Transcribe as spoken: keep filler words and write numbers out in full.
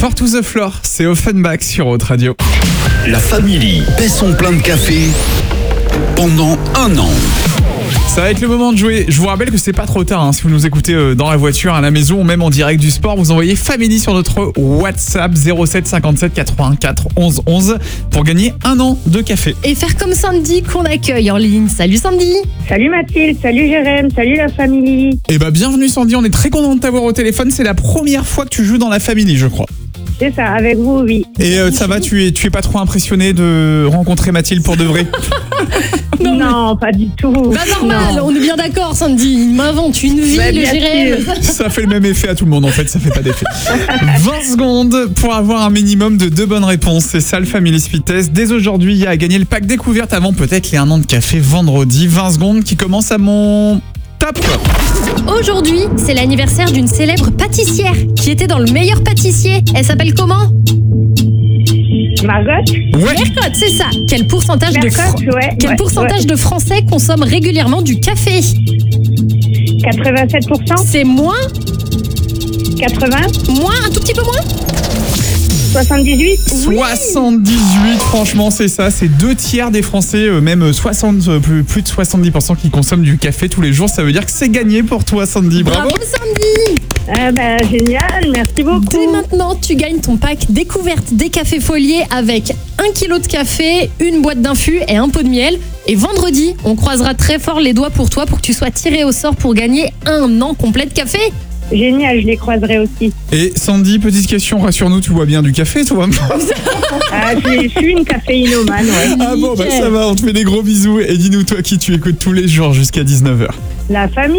Four to the Floor, c'est Offenbach sur Haute Radio. La Family paie son plein de café pendant un an. Ça va être le moment de jouer. Je vous rappelle que c'est pas trop tard hein, si vous nous écoutez dans la voiture, à la maison ou même en direct du sport. Vous envoyez Family sur notre WhatsApp zéro sept cinquante-sept quatre-vingt-quatre onze onze pour gagner un an de café. Et faire comme Sandy qu'on accueille en ligne. Salut Sandy. Salut Mathilde, salut Jérém, salut la Family. Eh bah bienvenue Sandy, on est très content de t'avoir au téléphone. C'est la première fois que tu joues dans la Family, je crois. C'est ça, avec vous, oui. Et euh, ça va, tu es, tu es pas trop impressionné de rencontrer Mathilde pour de vrai? Non, non pas du tout. Bah normal, non. On est bien d'accord Sandy, il m'invente une vie, bah, le Jérém. Ça fait le même effet à tout le monde en fait, ça fait pas d'effet. vingt secondes pour avoir un minimum de deux bonnes réponses, c'est ça le Family Speed Test. Dès aujourd'hui, il y a à gagner le pack découverte avant peut-être les un an de café vendredi. vingt secondes qui commencent à mon... top. Aujourd'hui, c'est l'anniversaire d'une célèbre pâtissière qui était dans le meilleur pâtissier. Elle s'appelle comment? Margot. Ouais. Mercotte, c'est ça. Quel pourcentage, Mercotte, de, Fr- ouais, Quel ouais, pourcentage ouais. de Français consomment régulièrement du café? quatre-vingt-sept pour cent. C'est moins? quatre-vingts. Moins, un tout petit peu moins? soixante-dix-huit. Oui. soixante-dix-huit, franchement c'est ça, c'est deux tiers des Français, euh, même soixante, plus, plus de soixante-dix pour cent qui consomment du café tous les jours. Ça veut dire que c'est gagné pour toi Sandy, bravo. Bravo Sandy. Ah bah, génial, merci beaucoup. Dès maintenant, tu gagnes ton pack découverte des cafés foliés avec un kilo de café, une boîte d'infus et un pot de miel. Et vendredi, on croisera très fort les doigts pour toi pour que tu sois tiré au sort pour gagner un an complet de café. Génial, je les croiserai aussi. Et Sandy, petite question, rassure-nous, tu bois bien du café toi? Ah, je, je suis une caféinomane, ouais. Ah bon, bah ça va, on te fait des gros bisous et dis-nous toi qui tu écoutes tous les jours jusqu'à dix-neuf heures. La Famille.